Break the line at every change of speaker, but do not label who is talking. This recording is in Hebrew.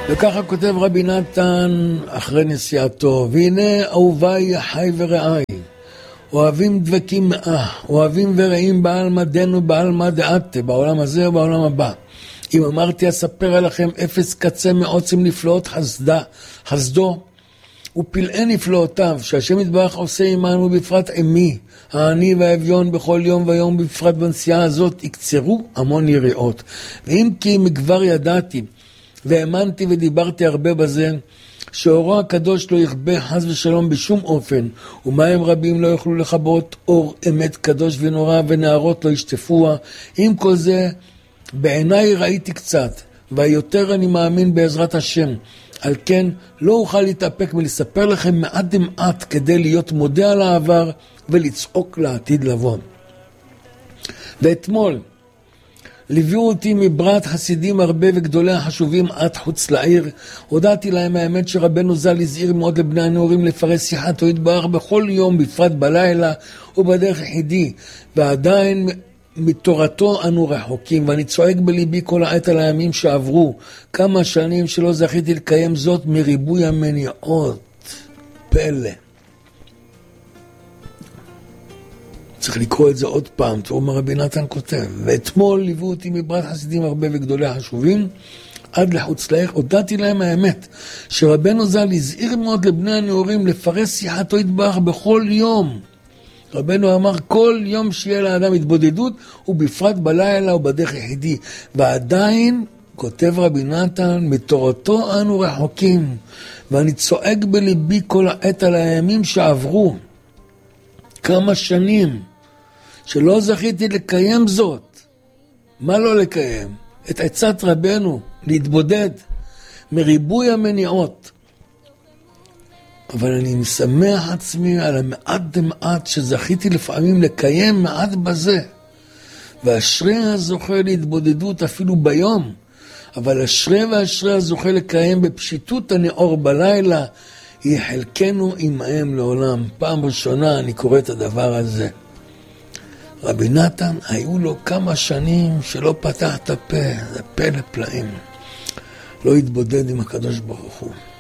וככה כותב רבי נתן אחרי נסיעתו, והנה אהוביי חי ורעי, אוהבים דבקים מאה, אוהבים ורעים בעלמא דין ובעלמא דעתה, בעולם הזה ובעולם הבא. אם אמרתי אספר עליכם אפס קצה מעוצם נפלאות חסדו ופלאי נפלאותיו, שהשם יתברך עושה עמנו בפרט עמי, העני והאביון בכל יום ויום, בפרט בנסיעה הזאת יקצרו המון יריעות. ואם כי מכבר ידעתי והאמנתי ודיברתי הרבה בזה, שאורו הקדוש לא יכבה חס ושלום בשום אופן, ומים רבים לא יוכלו לכבות אור אמת קדוש ונורא, ונערות לא ישטפוה. עם כל זה בעיניי ראיתי קצת, והיותר אני מאמין בעזרת השם. על כן לא אוכל להתאפק מלספר לכם מעט דמעט, כדי להיות מודה על העבר ולצעוק לעתיד לבוא. ואתמול ליוו אותי מברת חסידים הרבה וגדולי החשובים עד חוץ לעיר. הודעתי להם האמת שרבנו ז"ל הזהיר מאוד לבני הנעורים לפרש שיחתו יתברך בכל יום, בפרט בלילה ובדרך יחידי, ועדיין מתורתו אנו רחוקים. ואני צועק בליבי כל העת על הימים שעברו, כמה שנים שלא זכיתי לקיים זאת מריבוי המניעות. פלא. צריך לקרוא את זה עוד פעם. תראו מה רבי נתן כותב. ואתמול ליוו אותי מברת חסידים הרבה וגדולי החשובים עד לחוץ לעיר. הודעתי להם האמת שרבנו ז"ל הזהיר מאוד לבני הנעורים לפרש שיחתו יתברך בכל יום. רבנו אמר כל יום שיהיה לאדם התבודדות, ובפרט בלילה ובדרך יחידי. ועדיין כותב רבי נתן, מתורתו אנו רחוקים, ואני צועק בליבי כל העת על הימים שעברו, כמה שנים שלא זכיתי לקיים זאת. מה לא לקיים? את עצת רבנו להתבודד מריבוי המניעות. אבל אני משמח עצמי על המעט דמעט שזכיתי לפעמים לקיים מעט בזה. ואשרי הזוכה להתבודדות אפילו ביום, אבל אשרי ואשרי הזוכה לקיים בפשיטות הנאור בלילה, יהיה חלקנו עמהם לעולם. פעם ראשונה אני קורא את הדבר הזה. רבי נתן היו לו כמה שנים שלא פתח את הפה, זה פלא פלאים. לא התבודד עם הקדוש ברוך הוא.